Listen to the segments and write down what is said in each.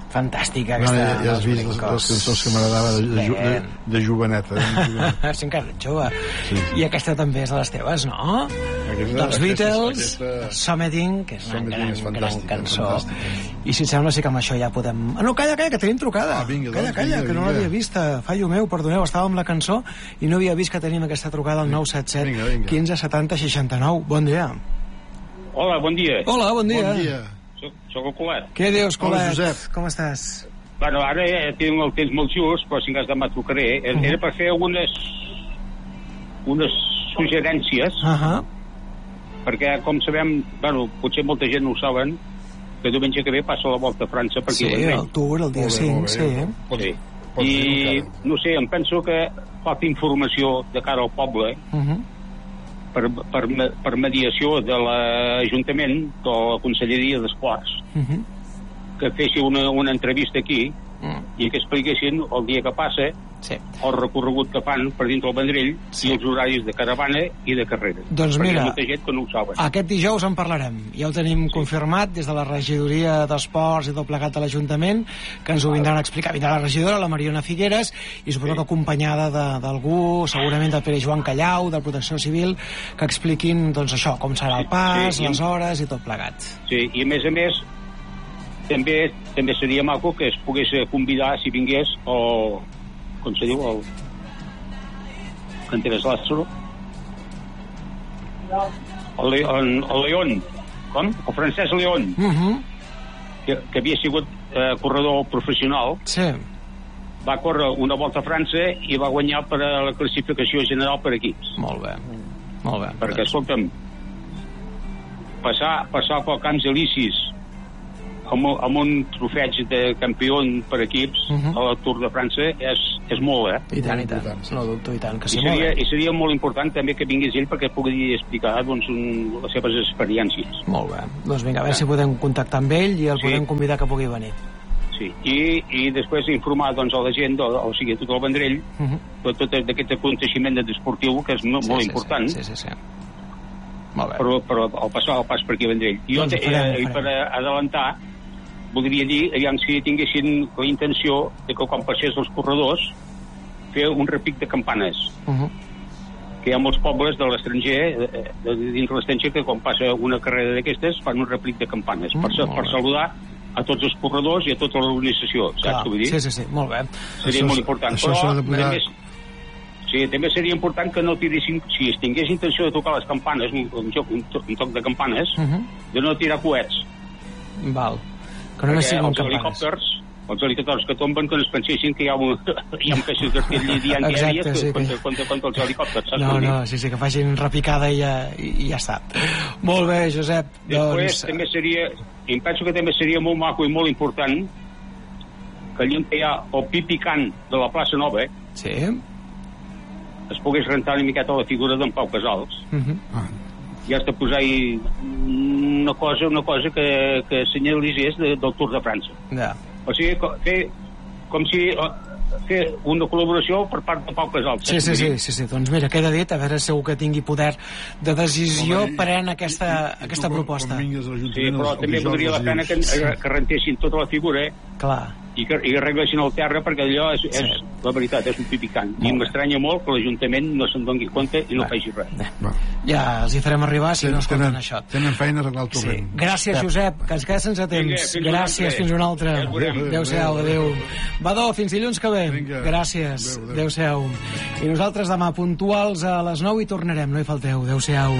Fantàstica, aquesta... Ja has vist les cançons que m'agradava de joveneta. Sí, encara ets jove. I aquesta també és de les teves, no? Dels Beatles, Something, que és una gran cançó. I si et sembla, sí que amb això ja podem... No, calla, que tenim trucada. Calla, que no l'havia vista. Fallo meu, perdoneu, estava amb la cançó i no havia vist que tenim aquesta trucada al 977 15 70 69. Bon dia. Hola, bon dia. Hola, bon dia. Soc el Colet. Què dius, Colet? Com estàs? Bueno, ara tinc el temps molt just, però si en cas demà trucaré. Era per fer unes suggerències, perquè, com sabem, bueno, potser molta gent no ho saben, que diumenge que ve passa la Volta a França per aquí. Sí, el Tour, el dia 5, sí. I, no sé, em penso que falta informació de cara al poble, per mediació de l'Ajuntament, de la Conselleria d'Esports, que fessi una entrevista aquí i que expliquessin el dia que passa, el recorregut que fan per dintre el Vendrell i els horaris de caravana i de carrera. Doncs mira, hi ha molta gent que no ho saben. Aquest dijous en parlarem. Ja ho tenim confirmat des de la regidoria d'Esports i tot plegat de l'Ajuntament, que ens ho vindran a explicar. Vindrà la regidora, la Mariona Figueres, i suposo que acompanyada d'algú, segurament del Pere Joan Callau, de Protecció Civil, que expliquin, doncs, això, com serà el pas, les hores i tot plegat. Sí, i a més, també seria maco que es pogués convidar, si vingués, com se diu, el Canteres Lázaro, el León, com? El Francesc León, que havia sigut corredor professional, va córrer una Volta a França i va guanyar per a la classificació general per equips. Molt bé. Perquè, escolta'm, passar pel Camps Elisis amb un trofeig de campió per equips a la Tour de França és molt, I tant. No dubto, i tant, que sí. I seria molt important també que vingués ell perquè pugui explicar les seves experiències. Molt bé. Doncs vinga, a veure si podem contactar amb ell i el podem convidar que pugui venir. Sí, i després informar a la gent, o sigui, tot el Vendrell, tot d'aquest aconteixement esportiu que és molt important. Sí. Molt bé. Però el pas per aquí a Vendrell. I per adelantar, voldria dir, si tinguessin la intenció de que quan passés els corredors fer un repic de campanes, que hi ha molts pobles de l'estranger, dins l'estranger, que quan passa una carrera d'aquestes fan un repic de campanes per saludar a tots els corredors i a tota l'organització, saps què vull dir? Sí, molt bé. Seria molt important, però també seria important que no tiressin, si es tingués intenció de tocar les campanes, un toc de campanes, de no tirar coets. Val. Que no siguin campanes. Els helicòpters que tomben, que no es pensessin que hi ha un peces d'artilleria diàries contra els helicòpters. No, sí, que facin repicada i ja està. Molt bé, Josep. Després també seria, i em penso que també seria molt maco i molt important que allà on hi ha el pi picant de la plaça Nova es pogués rentar una miqueta la figura d'en Pau Casals. I has de posar-hi una cosa que senyalitzés del Tour de França. O sigui, fer una col·laboració per part de Pau Casals. Sí. Doncs mira, queda dit, a veure segur que tingui poder de decisió prenent aquesta proposta. Sí, però també valdria la pena que rentessin tota la figura, i que arreglessin el terra, perquè allò és la veritat, és un pipicant. I m'estranya molt que l'Ajuntament no se'n doni compte i no faci res. Ja els hi farem arribar si no escolten això. Tenen feina a arreglar el torrent. Gràcies, Josep, que ens queda sense temps. Gràcies, fins una altra. Adéu-siau, adéu. Badó, fins dilluns que ve. Gràcies, adéu-siau. I nosaltres demà puntuals a les 9 hi tornarem, no hi falteu. Adéu-siau.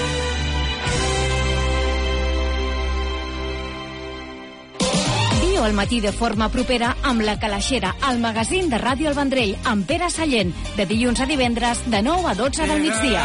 Al matí de forma propera amb La Calaixera, el magazín de Ràdio El Vendrell, amb Pere Sallent, de dilluns a divendres, de 9 a 12 del migdia.